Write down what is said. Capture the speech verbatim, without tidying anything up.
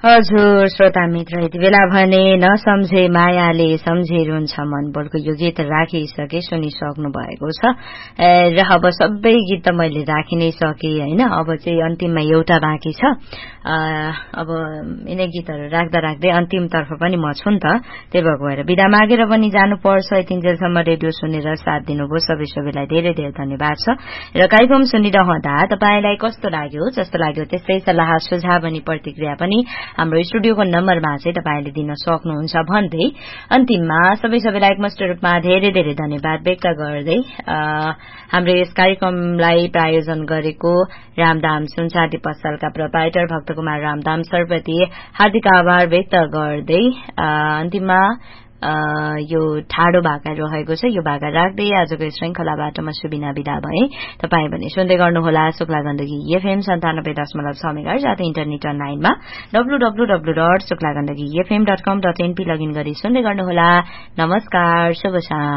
हजुर श्रोता मित्र, यति बेला भने नसम्झे मायाले सम्झे रुन्छ मन बोलको यो गीत राखिसके सुनिसक्नु भएको छ र अब सबै गीत त मैले राखि नै सके होइन। अब चाहिँ अन्तिममा एउटा बाँकी छ। अब यिनै गीतहरू राख्दा राख्दै अन्तिमतर्फ पनि म छु नि त, त्यही भएको भएर बिदा मागेर पनि जानुपर्छ। यतिन्जेलसम्म रेडियो सुनेर साथ दिनुभयो सबै सबैलाई धेरै धेरै धन्यवाद छ। र कार्यक्रम सुनिरहँदा तपाईँलाई कस्तो लाग्यो, जस्तो लाग्यो त्यस्तै सल्लाह सुझाव अनि प्रतिक्रिया पनि हाम्रो स्टुडियोको नम्बरमा चाहिँ तपाईँले दिन सक्नुहुन्छ भन्दै अन्तिममा सबै सबैलाई एकमष्ट रूपमा धेरै धेरै धन्यवाद व्यक्त गर्दै हाम्रो यस कार्यक्रमलाई प्रायोजन गरेको रामदाम सुनचाँदी पसलका प्रोप्राइटर भक्तकुमार रामदाम सरप्रति हार्दिक आभार व्यक्त गर्दै अन्तिममा यो ठाडो भाका रहेको छ, यो भाका राख्दै आजको श्रृंखलाबाट म सुबिना विदा भए। तपाईँ भने सुन्दै गर्नुहोला शुक्ला गण्डकी एफएम सन्तानब्बे दशमलव छ मेगा साथै इन्टरनेट अनलाइनमा W W W dot Shukla Gandaki FM dot कम डट एनपी लगइन गरी सुन्दै गर्नुहोला। नमस्कार, शुभ शाम।